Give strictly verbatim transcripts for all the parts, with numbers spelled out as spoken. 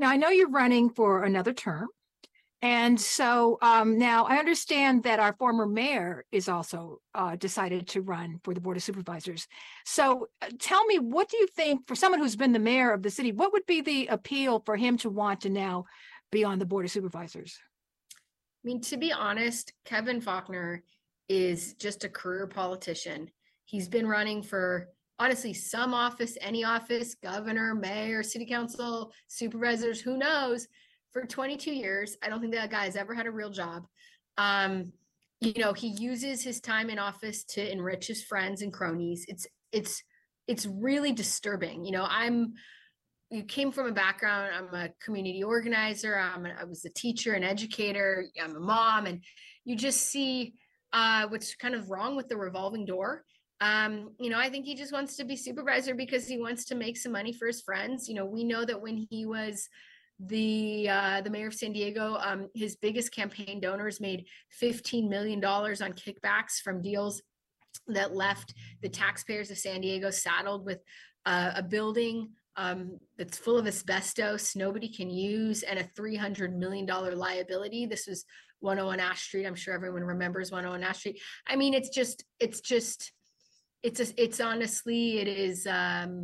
Now, I know you're running for another term. And so um, now I understand that our former mayor is also uh, decided to run for the Board of Supervisors. So uh, tell me, what do you think, for someone who's been the mayor of the city, what would be the appeal for him to want to now be on the Board of Supervisors? I mean, to be honest, Kevin Faulconer is just a career politician. He's been running for honestly some office, any office, governor, mayor, city council, supervisors, who knows, for twenty-two years. I don't think that guy has ever had a real job. Um, you know, he uses his time in office to enrich his friends and cronies. It's it's it's really disturbing. You know, I'm you came from a background. I'm a community organizer. I'm a, I was a teacher, an educator. I'm a mom, and you just see uh, what's kind of wrong with the revolving door. Um, you know, I think he just wants to be supervisor because he wants to make some money for his friends. You know, we know that when he was the uh, the mayor of San Diego, um, his biggest campaign donors made fifteen million dollars on kickbacks from deals that left the taxpayers of San Diego saddled with uh, a building um, that's full of asbestos nobody can use, and a three hundred million dollars liability. This was one oh one Ash Street. I'm sure everyone remembers one oh one Ash Street. I mean, it's just, it's just, it's a, it's honestly, it is um,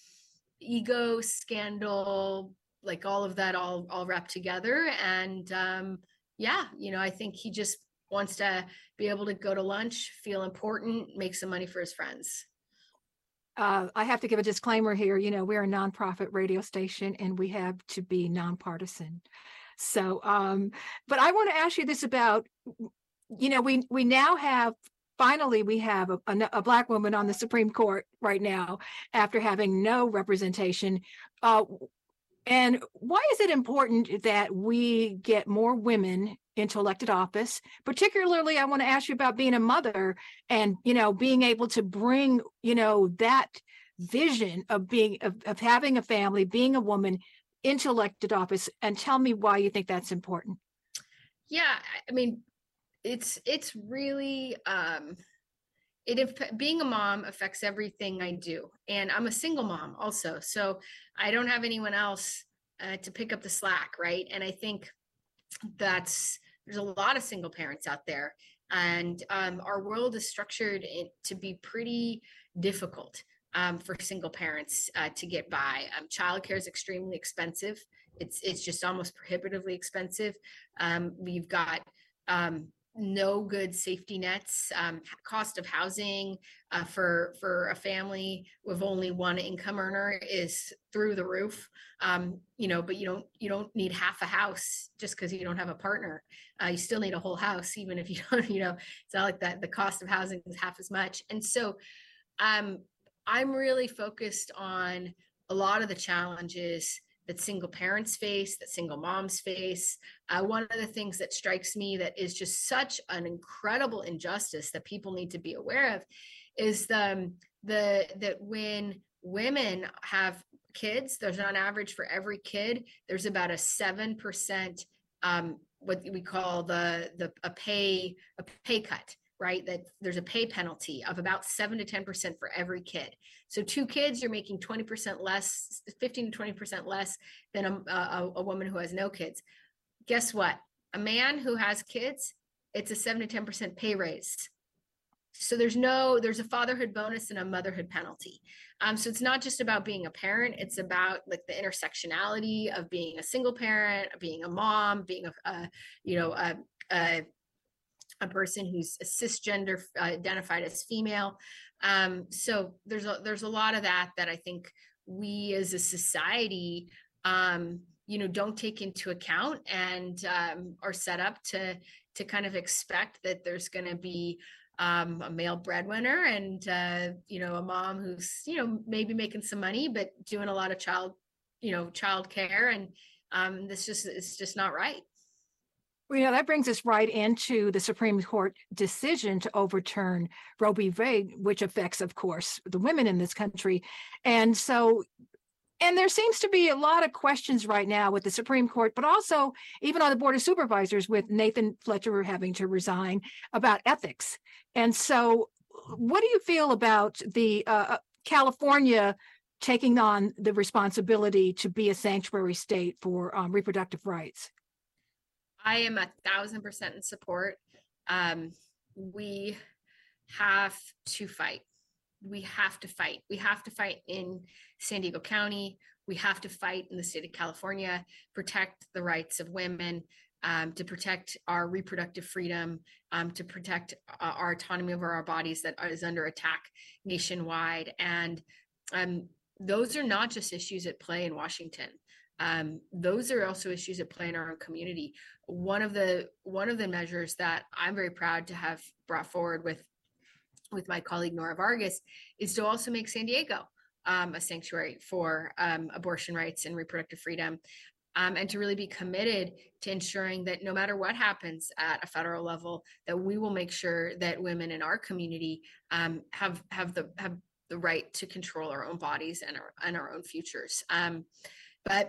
ego, scandal, like all of that, all all wrapped together. And um, yeah, you know, I think he just wants to be able to go to lunch, feel important, make some money for his friends. Uh, I have to give a disclaimer here. You know, we're a nonprofit radio station and we have to be nonpartisan. So, um, but I want to ask you this about, you know, we we now have, finally, we have a, a, a Black woman on the Supreme Court right now after having no representation. Uh, and why is it important that we get more women into elected office? Particularly, I want to ask you about being a mother and, you know, being able to bring, you know, that vision of being, of, of having a family, being a woman into elected office, and tell me why you think that's important. Yeah, I mean, it's, it's really, um, it if being a mom affects everything I do. And I'm a single mom also. So I don't have anyone else uh, to pick up the slack, right? And I think that's, there's a lot of single parents out there. And um, our world is structured in, to be pretty difficult um, for single parents uh, to get by. Um, childcare is extremely expensive. It's, it's just almost prohibitively expensive. Um, we've got um, no good safety nets. Um, cost of housing uh, for for a family with only one income earner is through the roof. Um, you know, but you don't you don't need half a house just because you don't have a partner. Uh, you still need a whole house, even if you don't. You know, it's not like that. The cost of housing is half as much. And so, um, I'm really focused on a lot of the challenges that single parents face, that single moms face. Uh, one of the things that strikes me that is just such an incredible injustice that people need to be aware of is the, um, the that when women have kids, there's on average for every kid, there's about a seven percent um, what we call the the a pay a pay cut. Right, that there's a pay penalty of about seven to ten percent for every kid. So two kids, you're making twenty percent less, fifteen to twenty percent less than a, a, a woman who has no kids. Guess what? A man who has kids, it's a seven to ten percent pay raise. So there's no, there's a fatherhood bonus and a motherhood penalty. Um, so it's not just about being a parent, it's about like the intersectionality of being a single parent, being a mom, being a, a you know, a, a a person who's a cisgender uh, identified as female. Um, so there's a, there's a lot of that that I think we as a society, um, you know, don't take into account and um, are set up to to kind of expect that there's going to be um, a male breadwinner and uh, you know, a mom who's, you know, maybe making some money but doing a lot of child, you know, child care, and um, this just it's just not right. Well, you know, that brings us right into the Supreme Court decision to overturn Roe v. Wade, which affects, of course, the women in this country. And so, and there seems to be a lot of questions right now with the Supreme Court, but also even on the Board of Supervisors with Nathan Fletcher having to resign, about ethics. And so what do you feel about the uh, California taking on the responsibility to be a sanctuary state for um, reproductive rights? I am a thousand percent in support. Um, we have to fight. We have to fight. We have to fight in San Diego County. We have to fight in the state of California, protect the rights of women, um, to protect our reproductive freedom, um, to protect uh, our autonomy over our bodies that is under attack nationwide. And um, those are not just issues at play in Washington. Um, those are also issues at play in our own community. One of the one of the measures that I'm very proud to have brought forward with with my colleague Nora Vargas is to also make San Diego um, a sanctuary for um, abortion rights and reproductive freedom, um, and to really be committed to ensuring that no matter what happens at a federal level, that we will make sure that women in our community um, have have the have the right to control our own bodies and our and our own futures. Um, but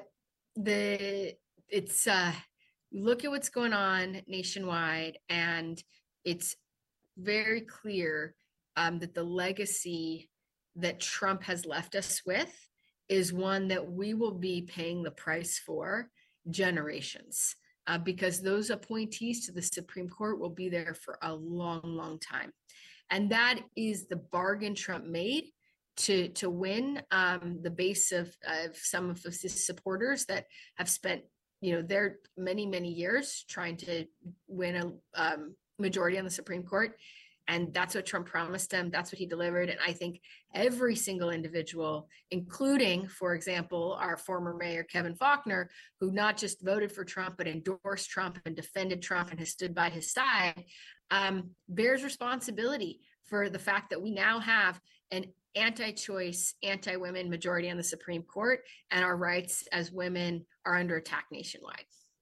the it's uh, look at what's going on nationwide, and it's very clear um, that the legacy that Trump has left us with is one that we will be paying the price for generations, uh, because those appointees to the Supreme Court will be there for a long, long time. And that is the bargain Trump made to, to win um, the base of, of some of his supporters that have spent, you know, their many, many years trying to win a um, majority on the Supreme Court. And that's what Trump promised them. That's what he delivered. And I think every single individual, including, for example, our former mayor, Kevin Faulconer, who not just voted for Trump, but endorsed Trump and defended Trump and has stood by his side, um, bears responsibility for the fact that we now have an anti-choice, anti-women majority on the Supreme Court, and our rights as women are under attack nationwide.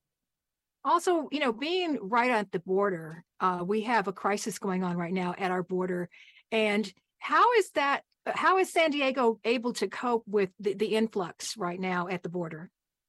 Also, you know, being right at the border, uh, we have a crisis going on right now at our border. And how is that, how is San Diego able to cope with the, the influx right now at the border?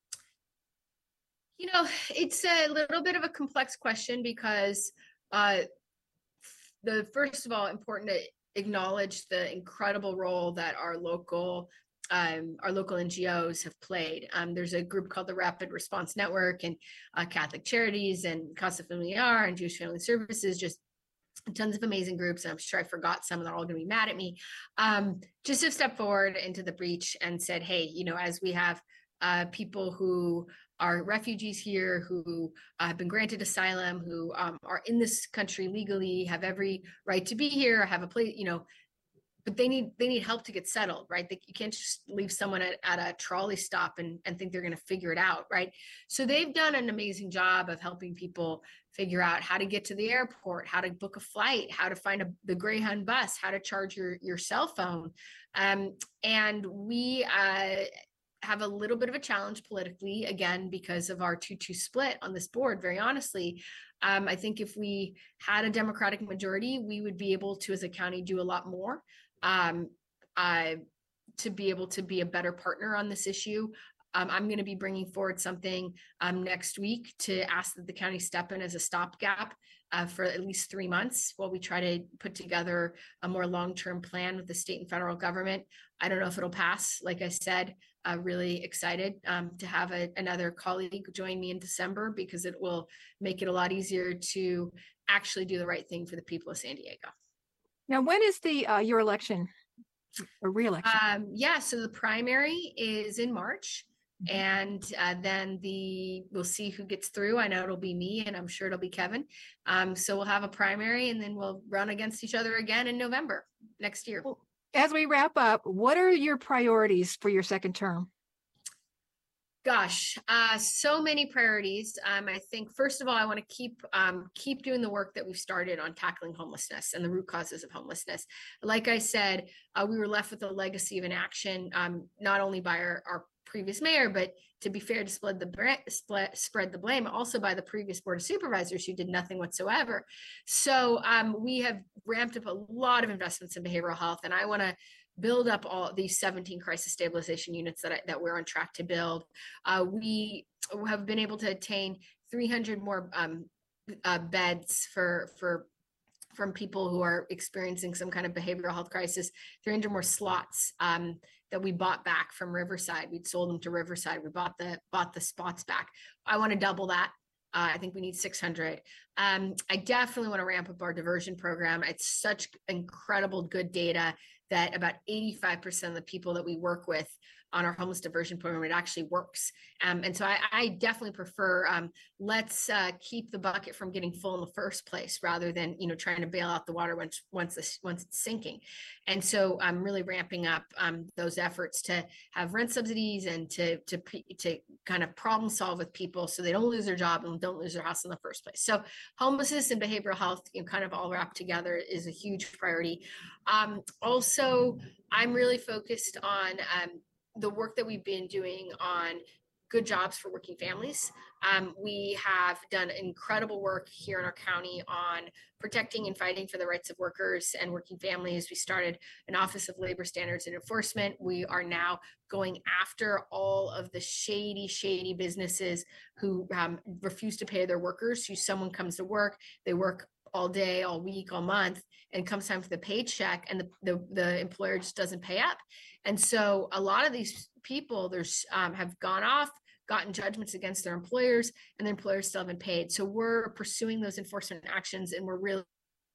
You know, it's a little bit of a complex question because uh, the first of all, important to acknowledge the incredible role that our local Um, our local N G Os have played. Um, there's a group called the Rapid Response Network, and uh, Catholic Charities and Casa Familiar and Jewish Family Services, just tons of amazing groups. And I'm sure I forgot some, and they're all going to be mad at me. Um, just have stepped forward into the breach and said, hey, you know, as we have uh, people who are refugees here, who uh, have been granted asylum, who um, are in this country legally, have every right to be here, have a place, you know, but they need they need help to get settled, right? They, you can't just leave someone at, at a trolley stop and, and think they're going to figure it out, right? So they've done an amazing job of helping people figure out how to get to the airport, how to book a flight, how to find a, the Greyhound bus, how to charge your, your cell phone. Um, and we uh, have a little bit of a challenge politically, again, because of our two two split on this board, very honestly. Um, I think if we had a Democratic majority, we would be able to, as a county, do a lot more. Um, uh, to be able to be a better partner on this issue. Um, I'm going to be bringing forward something um, next week to ask that the county step in as a stopgap uh, for at least three months while we try to put together a more long-term plan with the state and federal government. I don't know if it'll pass. Like I said, uh, really excited um, to have a, another colleague join me in December, because it will make it a lot easier to actually do the right thing for the people of San Diego. Now, when is the uh, your election or re-election? Um, yeah, so the primary is in March, mm-hmm. and uh, then the we'll see who gets through. I know it'll be me, and I'm sure it'll be Kevin. Um, so we'll have a primary, and then we'll run against each other again in November next year. Well, as we wrap up, what are your priorities for your second term? Gosh, uh, so many priorities. Um, I think, first of all, I want to keep um, keep doing the work that we've started on tackling homelessness and the root causes of homelessness. Like I said, uh, we were left with a legacy of inaction, um, not only by our, our previous mayor, but to be fair, to spread the split, spread the blame, also by the previous board of supervisors who did nothing whatsoever. So um, we have ramped up a lot of investments in behavioral health, and I want to build up all these seventeen crisis stabilization units that, I, that we're on track to build. Uh, we have been able to attain three hundred more um, uh, beds for, for from people who are experiencing some kind of behavioral health crisis, three hundred more slots um, that we bought back from Riverside. We'd sold them to Riverside. We bought the bought the spots back. I want to double that. Uh, I think we need six hundred. Um, I definitely want to ramp up our diversion program. It's such incredible good data that about eighty-five percent of the people that we work with on our homeless diversion program, it actually works. Um, and so I, I definitely prefer, um, let's uh, keep the bucket from getting full in the first place, rather than, you know, trying to bail out the water once, once, this, once it's sinking. And so I'm really ramping up um, those efforts to have rent subsidies and to, to, to kind of problem solve with people so they don't lose their job and don't lose their house in the first place. So homelessness and behavioral health, you know, kind of all wrapped together is a huge priority. Um, also, I'm really focused on um, the work that we've been doing on good jobs for working families. Um, we have done incredible work here in our county on protecting and fighting for the rights of workers and working families. We started an Office of Labor Standards and Enforcement. We are now going after all of the shady, shady businesses who um, refuse to pay their workers, who someone comes to work, they work all day, all week, all month, and comes time for the paycheck, and the, the, the employer just doesn't pay up. And so a lot of these people there's um, have gone off, gotten judgments against their employers, and the employers still haven't paid. So we're pursuing those enforcement actions, and we're really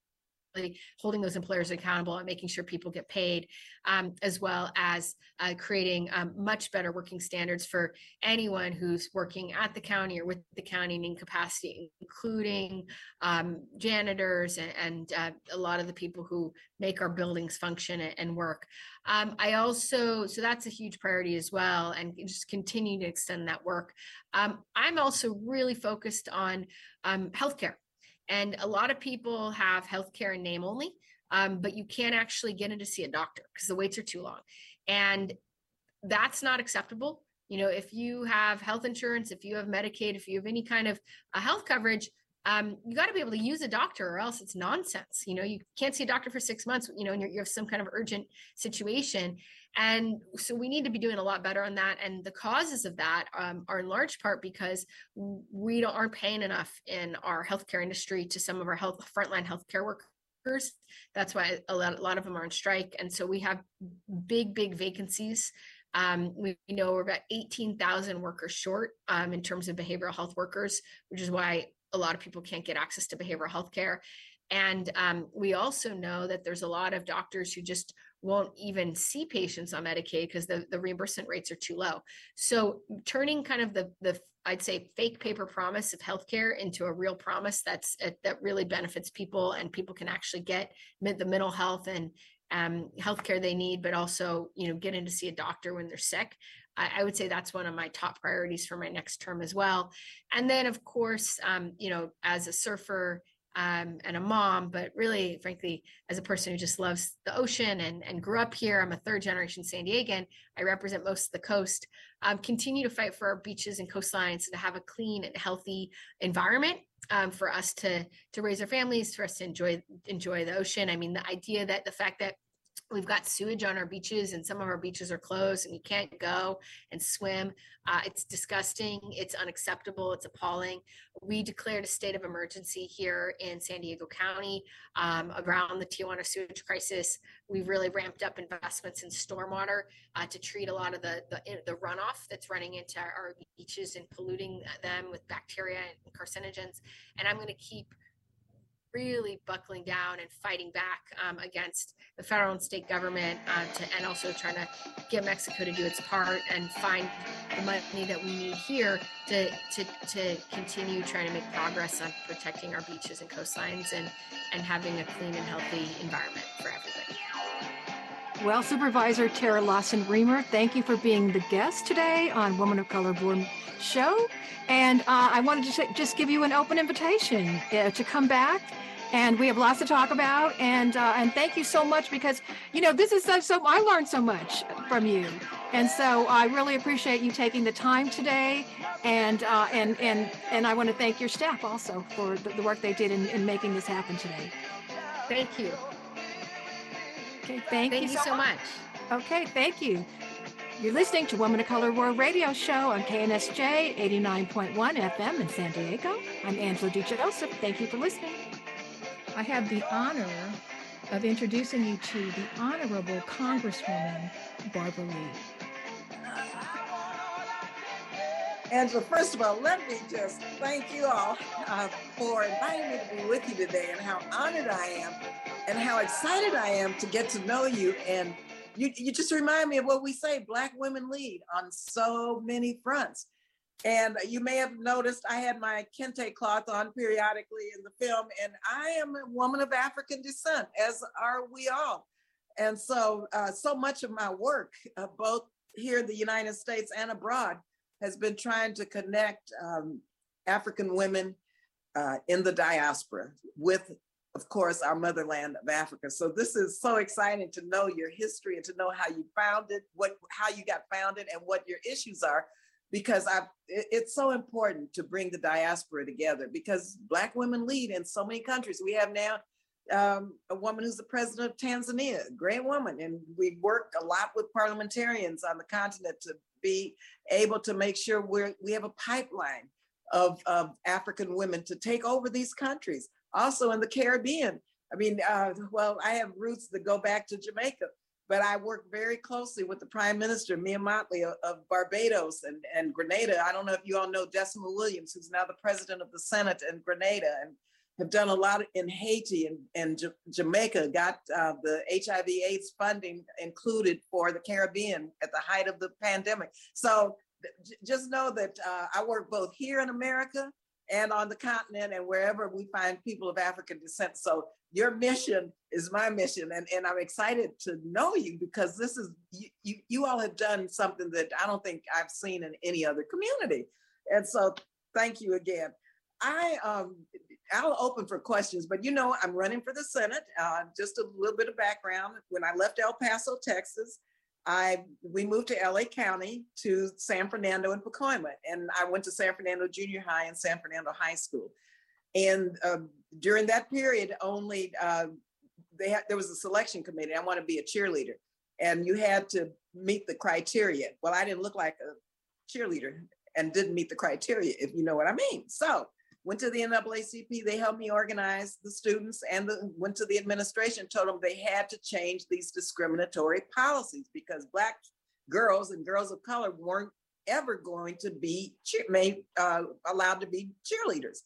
holding those employers accountable and making sure people get paid, um, as well as uh, creating um, much better working standards for anyone who's working at the county or with the county in incapacity, including um, janitors and, and uh, a lot of the people who make our buildings function and work. Um, I also, so that's a huge priority as well, and just continue to extend that work. Um, I'm also really focused on um, healthcare. And a lot of people have healthcare in name only, um, but you can't actually get in to see a doctor because the waits are too long. And that's not acceptable. You know, if you have health insurance, if you have Medicaid, if you have any kind of uh, health coverage, um, you got to be able to use a doctor, or else it's nonsense. You know, you can't see a doctor for six months, you know, and you're, you have some kind of urgent situation. And so we need to be doing a lot better on that. And the causes of that um, are in large part because we don't, aren't paying enough in our healthcare industry to some of our health frontline healthcare workers. That's why a lot, a lot of them are on strike. And so we have big, big vacancies. Um, we know we're about eighteen thousand workers short um, in terms of behavioral health workers, which is why a lot of people can't get access to behavioral health care. And um, we also know that there's a lot of doctors who just won't even see patients on Medicaid because the, the reimbursement rates are too low. So turning kind of the, the I'd say fake paper promise of healthcare into a real promise that's uh, that really benefits people, and people can actually get mid, the mental health and um, healthcare they need, but also, you know, get in to see a doctor when they're sick. I, I would say that's one of my top priorities for my next term as well. And then, of course, um, you know, as a surfer, Um, and a mom, but really, frankly, as a person who just loves the ocean and, and grew up here, I'm a third generation San Diegan. I represent most of the coast. Um, continue to fight for our beaches and coastlines and to have a clean and healthy environment um, for us to to raise our families, for us to enjoy enjoy the ocean. I mean, the idea that the fact that we've got sewage on our beaches and some of our beaches are closed and you can't go and swim. Uh, it's disgusting. It's unacceptable. It's appalling. We declared a state of emergency here in San Diego County um, around the Tijuana sewage crisis. We've really ramped up investments in stormwater uh, to treat a lot of the, the, the runoff that's running into our beaches and polluting them with bacteria and carcinogens. And I'm going to keep really buckling down and fighting back um, against the federal and state government uh, to, and also trying to get Mexico to do its part and find the money that we need here to, to, to continue trying to make progress on protecting our beaches and coastlines and, and having a clean and healthy environment for everybody. Well, Supervisor Tara Lawson-Remer, thank you for being the guest today on Woman of Color Board Show. And uh, I wanted to just give you an open invitation uh, to come back. And we have lots to talk about. And uh, and thank you so much, because, you know, this is so, so I learned so much from you. And so I really appreciate you taking the time today. And uh, and and and I want to thank your staff also for the, the work they did in, in making this happen today. Thank you. Okay, thank, thank you, you so, so much. much. Okay, thank you. You're listening to Woman of Color World Radio Show on K N S J eighty-nine point one F M in San Diego. I'm Angela DeJoseph. Thank you for listening. I have the honor of introducing you to the Honorable Congresswoman Barbara Lee. Angela, first of all, let me just thank you all uh, for inviting me to be with you today, and how honored I am and how excited I am to get to know you. And you, you just remind me of what we say, Black women lead on so many fronts. And you may have noticed I had my kente cloth on periodically in the film, and I am a woman of African descent, as are we all. And so, uh, so much of my work, uh, both here in the United States and abroad, has been trying to connect um, African women uh, in the diaspora with, of course, our motherland of Africa. So this is so exciting to know your history and to know how you founded, what, how you got founded, and what your issues are, because I've, it's so important to bring the diaspora together, because Black women lead in so many countries. We have now um, a woman who's the president of Tanzania, a great woman, and we work a lot with parliamentarians on the continent to be able to make sure we're, we have a pipeline of, of African women to take over these countries. Also in the Caribbean. I mean, uh, well, I have roots that go back to Jamaica, but I work very closely with the Prime Minister, Mia Mottley of, of Barbados and, and Grenada. I don't know if you all know Decima Williams, who's now the president of the Senate in Grenada, and have done a lot in Haiti and, and J- Jamaica, got uh, the H I V AIDS funding included for the Caribbean at the height of the pandemic. So j- just know that uh, I work both here in America and on the continent and wherever we find people of African descent. So your mission is my mission. And, and I'm excited to know you, because this is, you, you, you all have done something that I don't think I've seen in any other community. And so thank you again. I, um, I'll open for questions, but you know, I'm running for the Senate. Uh, just a little bit of background. When I left El Paso, Texas, I we moved to L A County to San Fernando and Pacoima, and I went to San Fernando Junior High and San Fernando High School. And uh, during that period, only uh, they had there was a selection committee. I want to be a cheerleader, and you had to meet the criteria. Well, I didn't look like a cheerleader and didn't meet the criteria, if you know what I mean. So went to the N double A C P, they helped me organize the students, and the, went to the administration, told them they had to change these discriminatory policies, because Black girls and girls of color weren't ever going to be cheer, made, uh, allowed to be cheerleaders.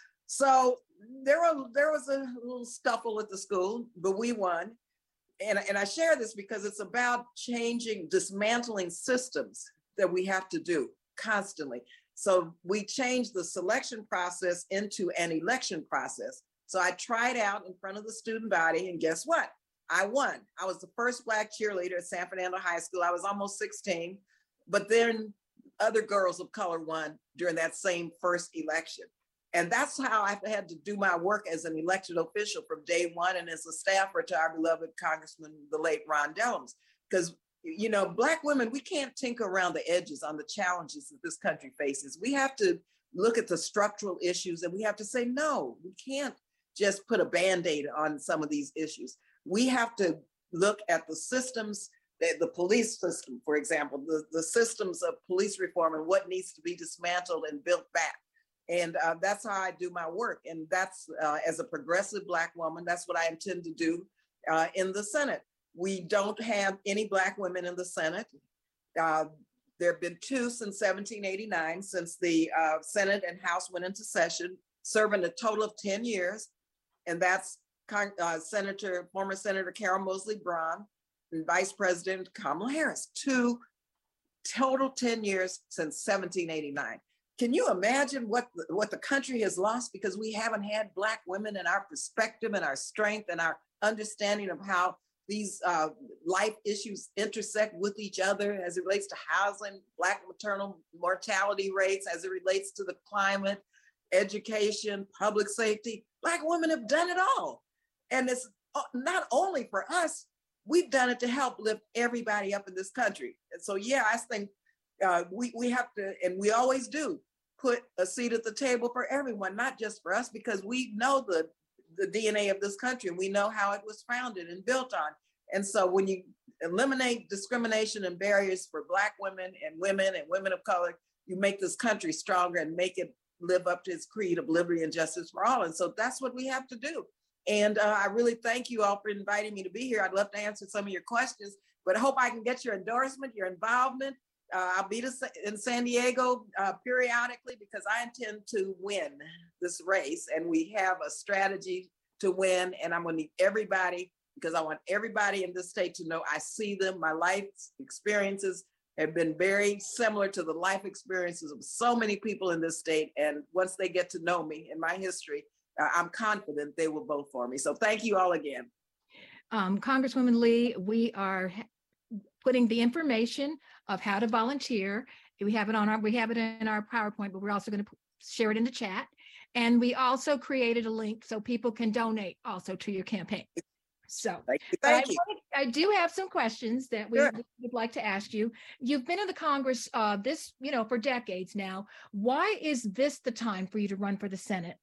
So there, were, there was a little scuffle at the school, but we won. And, and I share this because it's about changing, dismantling systems that we have to do constantly. So we changed the selection process into an election process. So I tried out in front of the student body, and guess what? I won. I was the first Black cheerleader at San Fernando High School. I was almost sixteen, but then other girls of color won during that same first election. And that's how I had to do my work as an elected official from day one, and as a staffer to our beloved Congressman, the late Ron Dellums, because you know, Black women, we can't tinker around the edges on the challenges that this country faces. We have to look at the structural issues, and we have to say, no, we can't just put a Band-Aid on some of these issues. We have to look at the systems, the, the police system, for example, the, the systems of police reform and what needs to be dismantled and built back. And uh, that's how I do my work. And that's, uh, as a progressive Black woman, that's what I intend to do uh, in the Senate. We don't have any Black women in the Senate. Uh, there have been two since seventeen eighty-nine, since the uh, Senate and House went into session, serving a total of ten years. And that's uh, Senator, former Senator Carol Moseley Braun and Vice President Kamala Harris. Two total ten years since seventeen eighty-nine. Can you imagine what the, what the country has lost because we haven't had Black women and our perspective and our strength and our understanding of how these uh, life issues intersect with each other as it relates to housing, Black maternal mortality rates, as it relates to the climate, education, public safety. Black women have done it all. And it's not only for us, we've done it to help lift everybody up in this country. And so, yeah, I think uh, we, we have to, and we always do, put a seat at the table for everyone, not just for us, because we know the the D N A of this country, and we know how it was founded and built on. And so when you eliminate discrimination and barriers for Black women and women and women of color, you make this country stronger and make it live up to its creed of liberty and justice for all. And so that's what we have to do. And uh, I really thank you all for inviting me to be here. I'd love to answer some of your questions, but I hope I can get your endorsement, your involvement. Uh, I'll be to, in San Diego uh, periodically because I intend to win this race, and we have a strategy to win. And I'm going to need everybody because I want everybody in this state to know I see them. My life experiences have been very similar to the life experiences of so many people in this state. And once they get to know me and my history, uh, I'm confident they will vote for me. So thank you all again. Um, Congresswoman Lee, we are putting the information of how to volunteer. We have it on our, we have it in our PowerPoint, but we're also going to share it in the chat. And we also created a link so people can donate also to your campaign. So thank you. Thank I, you. I do have some questions that we sure. would like to ask you. You've been in the Congress uh, this, you know, for decades now. Why is this the time for you to run for the Senate?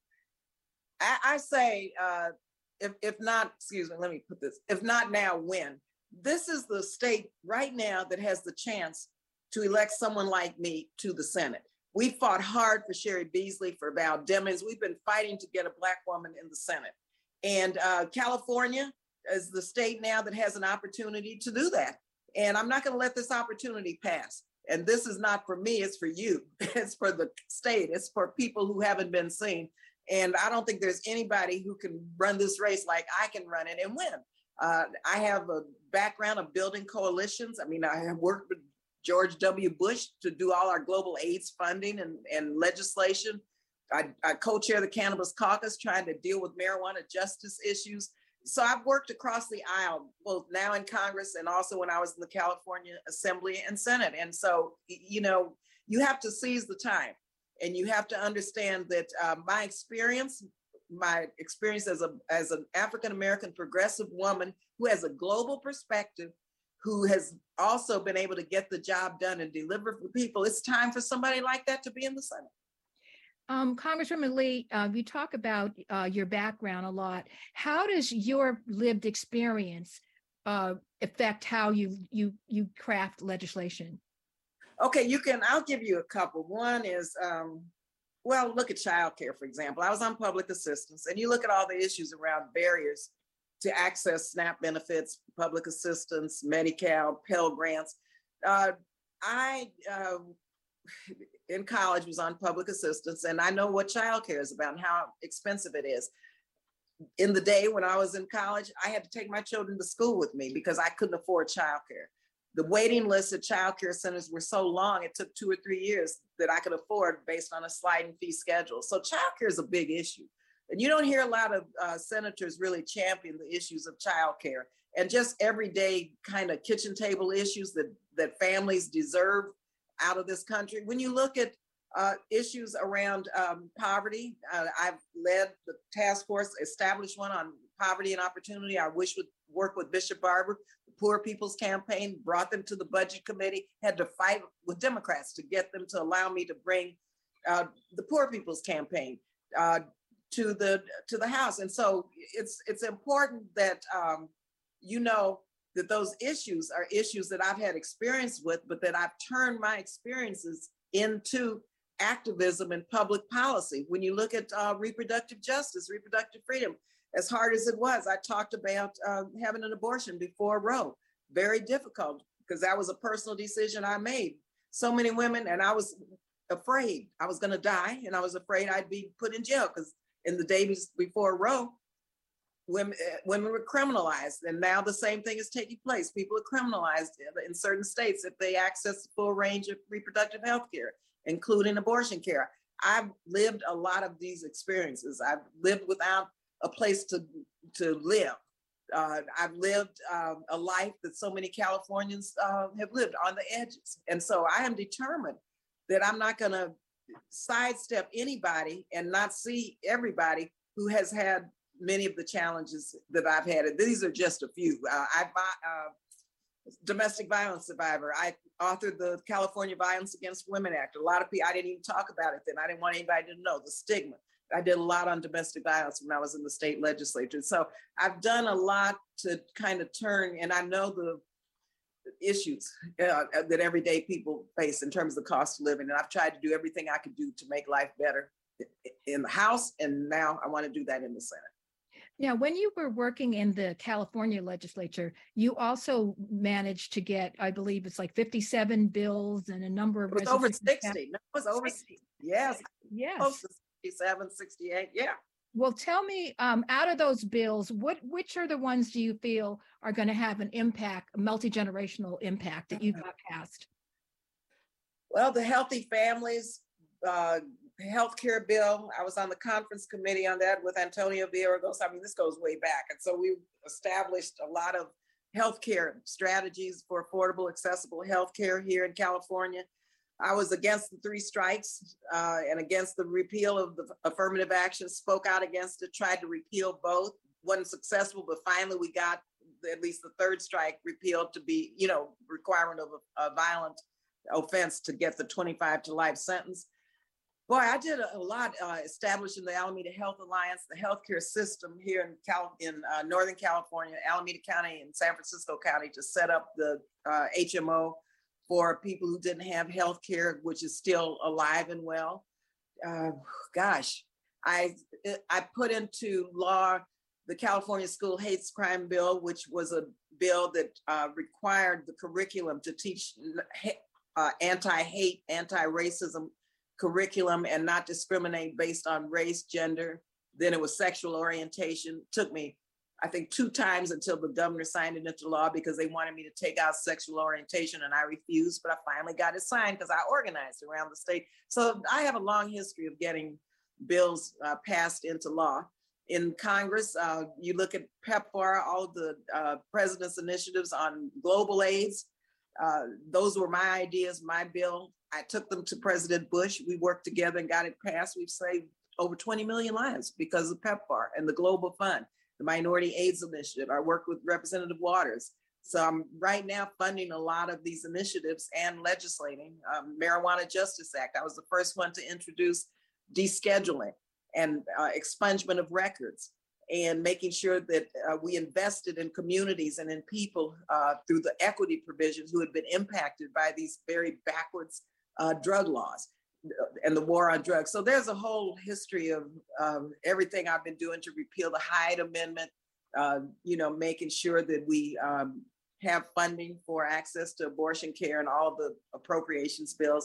I, I say, uh, if, if not, excuse me, let me put this, if not now, when? This is the state right now that has the chance to elect someone like me to the Senate. We fought hard for Sherry Beasley, for Val Demings. We've been fighting to get a Black woman in the Senate. And uh, California is the state now that has an opportunity to do that. And I'm not going to let this opportunity pass. And this is not for me, it's for you. It's for the state. It's for people who haven't been seen. And I don't think there's anybody who can run this race like I can run it and win. Uh, I have a background of building coalitions. I mean, I have worked with George W. Bush to do all our global AIDS funding and, and legislation. I, I co-chair the Cannabis Caucus trying to deal with marijuana justice issues. So I've worked across the aisle, both now in Congress and also when I was in the California Assembly and Senate. And so, you know, you have to seize the time and you have to understand that uh, my experience, my experience as a as an African-American progressive woman who has a global perspective, who has also been able to get the job done and deliver for people, it's time for somebody like that to be in the Senate. Um, Congresswoman Lee, uh, you talk about uh, your background a lot. How does your lived experience uh, affect how you you you craft legislation? Okay, you can. I'll give you a couple. One is, um, well, look at childcare, for example. I was on public assistance, and you look at all the issues around barriers to access SNAP benefits, public assistance, Medi-Cal, Pell Grants. Uh, I. Uh, in college was on public assistance, and I know what childcare is about and how expensive it is. In the day when I was in college, I had to take my children to school with me because I couldn't afford childcare. The waiting lists at childcare centers were so long, it took two or three years that I could afford based on a sliding fee schedule. So childcare is a big issue. And you don't hear a lot of uh, senators really champion the issues of childcare and just everyday kind of kitchen table issues that, that families deserve out of this country. When you look at uh, issues around um, poverty, uh, I've led the task force, established one on poverty and opportunity. I wish would work with Bishop Barber, the Poor People's Campaign, brought them to the Budget Committee, had to fight with Democrats to get them to allow me to bring uh, the Poor People's Campaign uh, to the to the House. And so it's it's important that um, you know that those issues are issues that I've had experience with, but that I've turned my experiences into activism and public policy. When you look at uh, reproductive justice, reproductive freedom, as hard as it was, I talked about uh, having an abortion before Roe. Very difficult because that was a personal decision I made. So many women, and I was afraid I was gonna die, and I was afraid I'd be put in jail because in the days before Roe, Women, women were criminalized, and now the same thing is taking place. People are criminalized in certain states if they access the full range of reproductive health care, including abortion care. I've lived a lot of these experiences. I've lived without a place to, to live. Uh, I've lived um, a life that so many Californians uh, have lived on the edges. And so I am determined that I'm not gonna sidestep anybody and not see everybody who has had many of the challenges that I've had. And these are just a few. Uh, I uh, domestic violence survivor. I authored the California Violence Against Women Act. A lot of people, I didn't even talk about it then. I didn't want anybody to know the stigma. I did a lot on domestic violence when I was in the state legislature. So I've done a lot to kind of turn, and I know the issues uh, that everyday people face in terms of the cost of living. And I've tried to do everything I could do to make life better in the House. And now I want to do that in the Senate. Now, when you were working in the California legislature, you also managed to get, I believe it's like fifty-seven bills and a number of It was over resolutions passed. sixty. No, it was over sixty. Yes, close Yes. to sixty-seven, sixty-eight. Yeah. Well, tell me, um, out of those bills, what which are the ones do you feel are going to have an impact, a multi-generational impact that you got passed? Well, the Healthy Families uh, Healthcare Bill, I was on the conference committee on that with Antonio Villaraigosa. I mean, this goes way back. And so we established a lot of healthcare strategies for affordable, accessible healthcare here in California. I was against the three strikes uh, and against the repeal of the affirmative action, spoke out against it, tried to repeal both, wasn't successful, but finally we got at least the third strike repealed to be, you know, requirement of a, a violent offense to get the twenty-five to life sentence. Boy, I did a, a lot uh, establishing the Alameda Health Alliance, the healthcare system here in Cal in uh, Northern California, Alameda County and San Francisco County, to set up the uh, H M O for people who didn't have health care, which is still alive and well. Uh, gosh, I I put into law the California School Hates Crime Bill, which was a bill that uh, required the curriculum to teach uh, anti-hate, anti-racism curriculum and not discriminate based on race, gender. Then it was sexual orientation. Took me, I think, two times until the governor signed it into law because they wanted me to take out sexual orientation and I refused, but I finally got it signed because I organized around the state. So I have a long history of getting bills uh, passed into law. In Congress, uh, you look at PEPFAR, all of the uh, president's initiatives on global AIDS. Uh, those were my ideas, my bill. I took them to President Bush. We worked together and got it passed. We've saved over twenty million lives because of PEPFAR and the Global Fund, the Minority AIDS Initiative. I worked with Representative Waters. So I'm right now funding a lot of these initiatives and legislating. Um, Marijuana Justice Act, I was the first one to introduce descheduling and uh, expungement of records, and making sure that uh, we invested in communities and in people uh, through the equity provisions who had been impacted by these very backwards uh, drug laws and the war on drugs. So there's a whole history of um, everything I've been doing to repeal the Hyde Amendment, uh, you know, making sure that we um, have funding for access to abortion care and all the appropriations bills.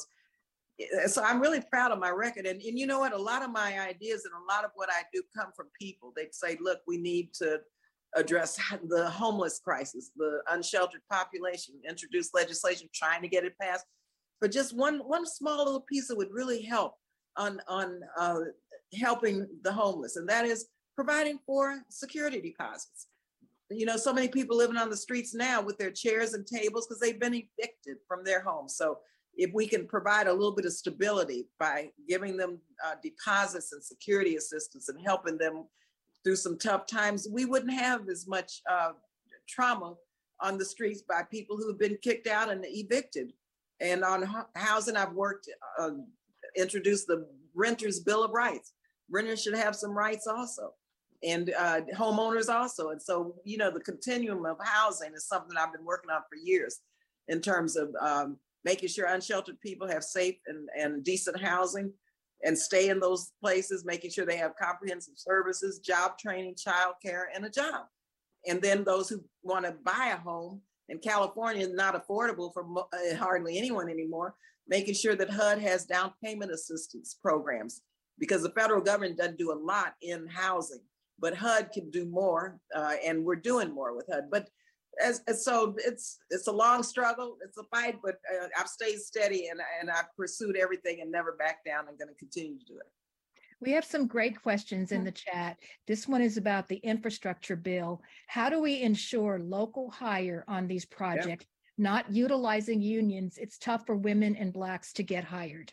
So I'm really proud of my record. And, and you know what, a lot of my ideas and a lot of what I do come from people. They'd say, look, we need to address the homeless crisis, the unsheltered population, introduce legislation, trying to get it passed. But just one, one small little piece that would really help on, on uh, helping the homeless. And that is providing for security deposits. You know, so many people living on the streets now with their chairs and tables because they've been evicted from their homes. So if we can provide a little bit of stability by giving them uh, deposits and security assistance and helping them through some tough times, we wouldn't have as much uh, trauma on the streets by people who have been kicked out and evicted. And on ho- housing, I've worked, uh, introduced the Renters Bill of Rights. Renters should have some rights also, and uh, homeowners also. And so, you know, the continuum of housing is something I've been working on for years in terms of um, making sure unsheltered people have safe and, and decent housing and stay in those places, making sure they have comprehensive services, job training, childcare, and a job. And then those who want to buy a home, in California is not affordable for mo- uh, hardly anyone anymore, making sure that H U D has down payment assistance programs, because the federal government doesn't do a lot in housing, but H U D can do more, uh, and we're doing more with H U D. But As, as so it's it's a long struggle, it's a fight, but uh, I've stayed steady and, and I've pursued everything and never backed down. I'm going to continue to do it. We have some great questions in the chat. This one is about the infrastructure bill. How do we ensure local hire on these projects, yeah. not utilizing unions? It's tough for women and Blacks to get hired.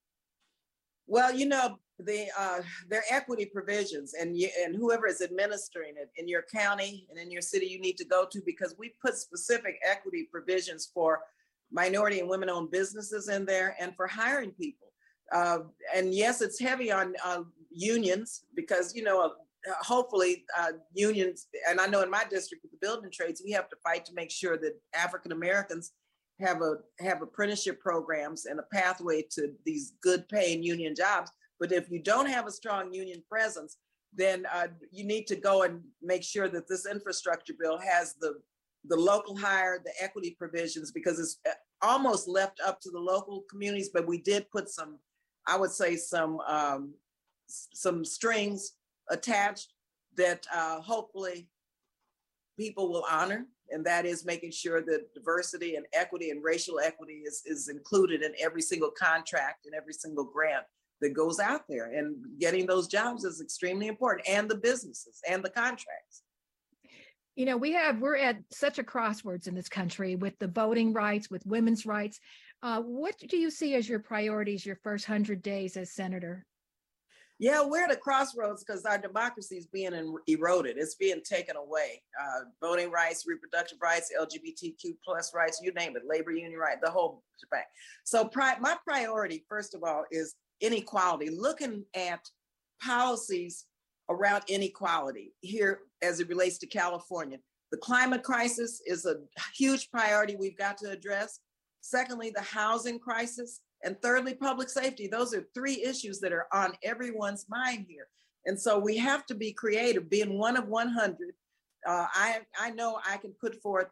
Well, you know, the uh, their equity provisions, and you, and whoever is administering it in your county and in your city, you need to go to, because we put specific equity provisions for minority and women-owned businesses in there and for hiring people. Uh, and yes, it's heavy on uh, unions because, you know, uh, hopefully uh, unions, and I know in my district with the building trades, we have to fight to make sure that African Americans have a have apprenticeship programs and a pathway to these good paying union jobs. But if you don't have a strong union presence, then uh, you need to go and make sure that this infrastructure bill has the the local hire, the equity provisions, because it's almost left up to the local communities, but we did put some, I would say some um, some strings attached that uh, hopefully people will honor, and that is making sure that diversity and equity and racial equity is, is included in every single contract and every single grant that goes out there. And getting those jobs is extremely important, and the businesses and the contracts. You know, we have, we're at such a crossroads in this country with the voting rights, with women's rights. Uh, what do you see as your priorities, your first hundred days as senator? Yeah, we're at a crossroads because our democracy is being eroded. It's being taken away. Uh, voting rights, reproductive rights, L G B T Q plus rights, you name it, labor union right, the whole shebang. So pri- my priority, first of all, is inequality, looking at policies around inequality here as it relates to California. The climate crisis is a huge priority we've got to address. Secondly, the housing crisis. And thirdly, public safety. Those are three issues that are on everyone's mind here. And so we have to be creative. Being one of one hundred, uh, I, I know I can put forth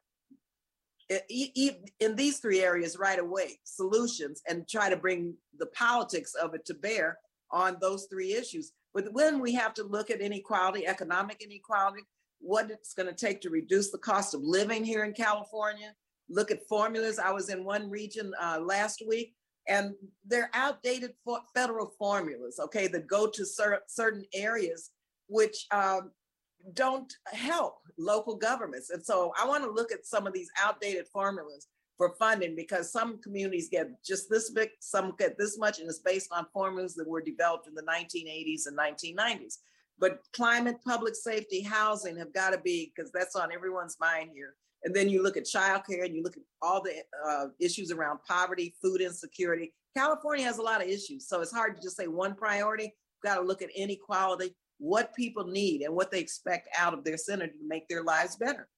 in these three areas right away solutions and try to bring the politics of it to bear on those three issues. But when we have to look at inequality, economic inequality, what it's going to take to reduce the cost of living here in California, look at formulas. I was in one region uh, last week, and they're outdated for federal formulas, okay, that go to cer- certain areas which um, don't help local governments. And so I want to look at some of these outdated formulas for funding, because some communities get just this big, some get this much, and it's based on formulas that were developed in the nineteen eighties and nineteen nineties. But climate, public safety, housing have got to be, because that's on everyone's mind here. And then you look at childcare, and you look at all the uh, issues around poverty, food insecurity. California has a lot of issues, so it's hard to just say one priority. You've got to look at inequality, what people need, and what they expect out of their senator to make their lives better.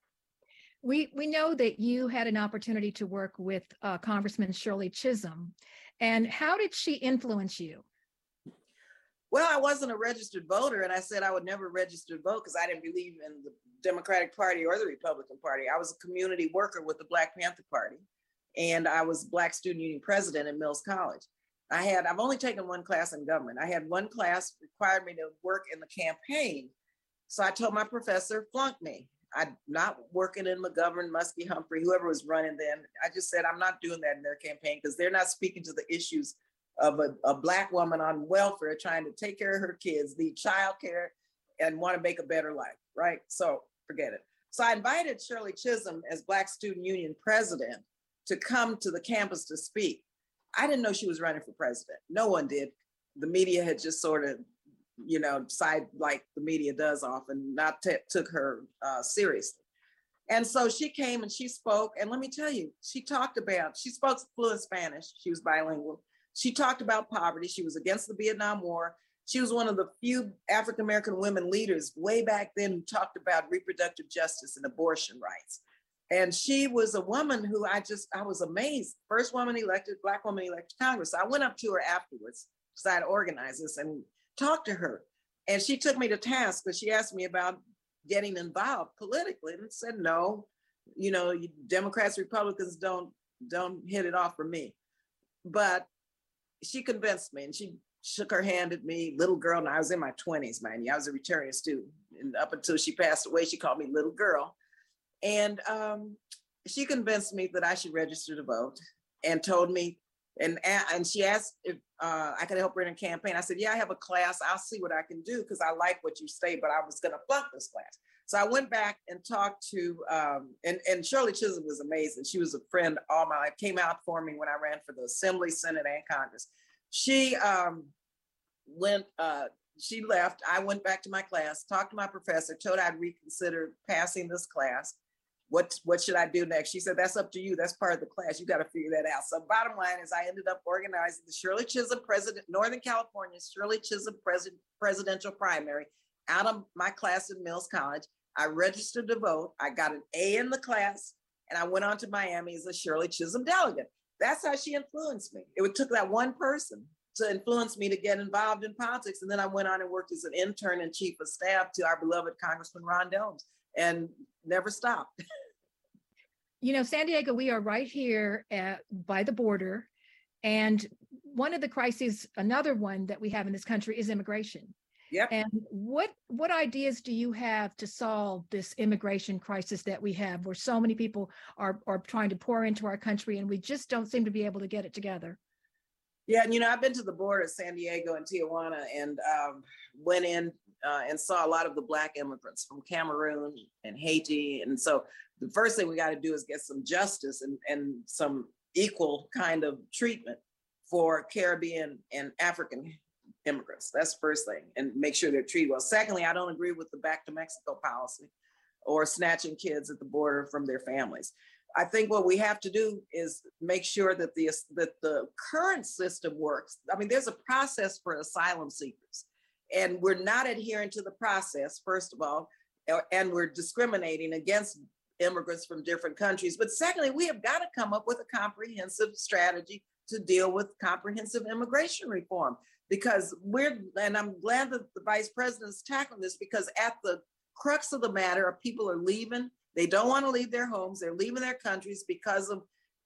We we know that you had an opportunity to work with uh, Congressman Shirley Chisholm, and how did she influence you? Well, I wasn't a registered voter, and I said I would never register to vote because I didn't believe in the Democratic Party or the Republican Party. I was a community worker with the Black Panther Party, and I was Black Student Union president at Mills College. I had, I've only taken one class in government. I had one class required me to work in the campaign. So I told my professor, flunk me. I'm not working in McGovern, Muskie, Humphrey, whoever was running then. I just said, I'm not doing that in their campaign because they're not speaking to the issues of a, a Black woman on welfare trying to take care of her kids, need childcare, and want to make a better life, right? So forget it. So I invited Shirley Chisholm as Black Student Union president to come to the campus to speak. I didn't know she was running for president. No one did. The media had just sort of, you know, side like the media does often, not t- took her uh, seriously. And so she came and she spoke. And let me tell you, she talked about, she spoke fluent Spanish. She was bilingual. She talked about poverty. She was against the Vietnam War. She was one of the few African-American women leaders way back then who talked about reproductive justice and abortion rights. And she was a woman who I just, I was amazed. First woman elected, Black woman elected to Congress. So I went up to her afterwards because I had organized this and talked to her. And she took me to task because she asked me about getting involved politically and said, no, you know, Democrats, Republicans don't, don't hit it off for me. But she convinced me and she shook her hand at me, little girl. And I was in my twenties, man. I was a returning student. And up until she passed away, she called me little girl. And um, she convinced me that I should register to vote and told me, and, and she asked if uh, I could help her in a campaign. I said, yeah, I have a class. I'll see what I can do because I like what you say, but I was going to flunk this class. So I went back and talked to, um, and, and Shirley Chisholm was amazing. She was a friend all my life, came out for me when I ran for the Assembly, Senate, and Congress. She um, went, uh, she left. I went back to my class, talked to my professor, told her I'd reconsider passing this class. What, what should I do next? She said, that's up to you. That's part of the class. You got to figure that out. So bottom line is I ended up organizing the Shirley Chisholm President, Northern California, Shirley Chisholm President, Presidential Primary out of my class at Mills College. I registered to vote. I got an A in the class and I went on to Miami as a Shirley Chisholm delegate. That's how she influenced me. It took that one person to influence me to get involved in politics. And then I went on and worked as an intern and chief of staff to our beloved Congressman Ron Dellums, and never stopped. You know, San Diego, we are right here at, by the border. And one of the crises, another one that we have in this country is immigration. Yep. And what what ideas do you have to solve this immigration crisis that we have, where so many people are, are trying to pour into our country and we just don't seem to be able to get it together? Yeah, and you know, I've been to the border of San Diego and Tijuana, and um, went in uh, and saw a lot of the Black immigrants from Cameroon and Haiti. And so the first thing we got to do is get some justice and, and some equal kind of treatment for Caribbean and African immigrants. That's the first thing, and make sure they're treated well. Secondly, I don't agree with the back to Mexico policy or snatching kids at the border from their families. I think what we have to do is make sure that the that the current system works. I mean, there's a process for asylum seekers, and we're not adhering to the process, first of all, and we're discriminating against immigrants from different countries. But secondly, we have got to come up with a comprehensive strategy to deal with comprehensive immigration reform. Because we're, and I'm glad that the vice president is tackling this, because at the crux of the matter, people are leaving. They don't want to leave their homes. They're leaving their countries because of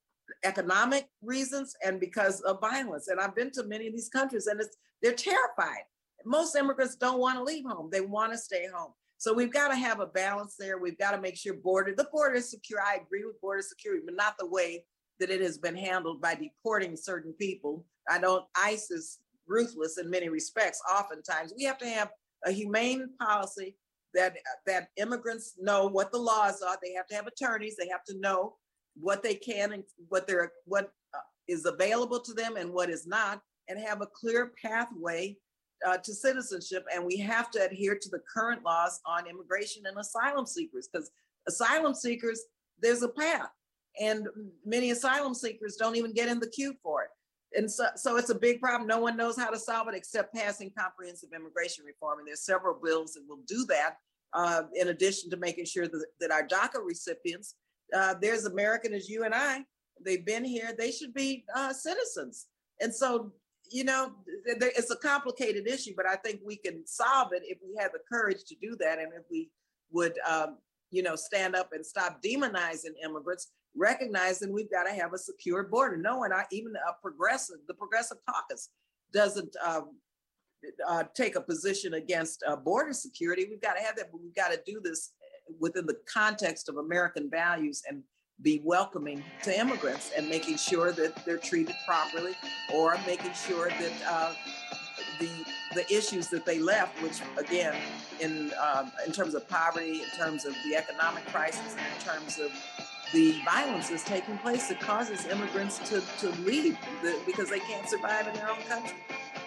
economic reasons and because of violence. And I've been to many of these countries, and it's, they're terrified. Most immigrants don't want to leave home. They want to stay home. So we've got to have a balance there. We've got to make sure border, the border is secure. I agree with border security, but not the way that it has been handled by deporting certain people. I don't, ICE is ruthless in many respects. Oftentimes, we have to have a humane policy that that immigrants know what the laws are. They have to have attorneys. They have to know what they can and what they're what uh, is available to them and what is not, and have a clear pathway uh, to citizenship. And we have to adhere to the current laws on immigration and asylum seekers, because asylum seekers, there's a path, and many asylum seekers don't even get in the queue for it. And so, so it's a big problem. No one knows how to solve it except passing comprehensive immigration reform. And there's several bills that will do that, uh, in addition to making sure that, that our DACA recipients, uh, they're as American as you and I. They've been here. They should be uh, citizens. And so, you know, th- th- it's a complicated issue, but I think we can solve it if we have the courage to do that. And if we would, um, you know, stand up and stop demonizing immigrants, recognizing we've got to have a secure border. No one, even a progressive, the Progressive Caucus doesn't um, uh, take a position against uh, border security. We've got to have that, but we've got to do this within the context of American values and be welcoming to immigrants and making sure that they're treated properly, or making sure that uh, the the issues that they left, which again, in um, in terms of poverty, in terms of the economic crisis, and in terms of the violence that's taking place that causes immigrants to, to leave the, because they can't survive in their own country.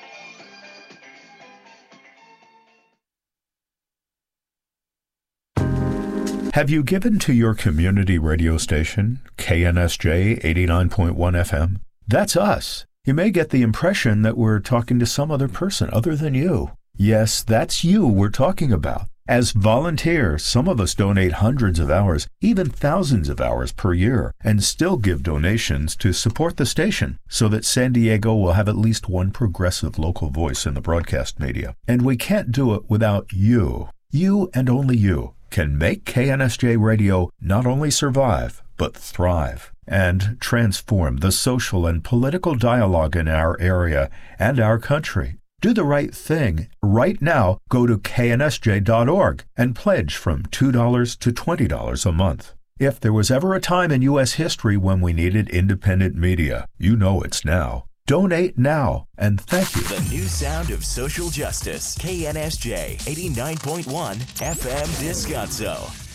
Have you given to your community radio station, K N S J eighty-nine point one F M? That's us. You may get the impression that we're talking to some other person other than you. Yes, that's you we're talking about. As volunteers, some of us donate hundreds of hours, even thousands of hours per year, and still give donations to support the station so that San Diego will have at least one progressive local voice in the broadcast media. And we can't do it without you. You and only you can make K N S J Radio not only survive, but thrive and transform the social and political dialogue in our area and our country. Do the right thing. Right now, go to K N S J dot org and pledge from two dollars to twenty dollars a month. If there was ever a time in U S history when we needed independent media, you know it's now. Donate now, and thank you. The new sound of social justice. K N S J eighty-nine point one F M Descanso.